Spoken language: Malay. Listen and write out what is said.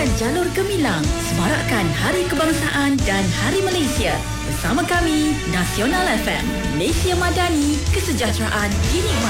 Mulakan jalur gemilang, semarakkan Hari Kebangsaan dan Hari Malaysia. Bersama kami, Nasional FM, Malaysia Madani, kesejahteraan dinikmati.